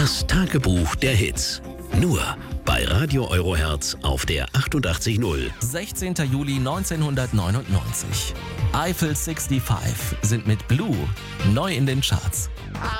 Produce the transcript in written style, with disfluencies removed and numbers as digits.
Das Tagebuch der Hits. Nur bei Radio Eurohertz auf der 88.0. 16. Juli 1999. Eiffel 65 sind mit Blue neu in den Charts.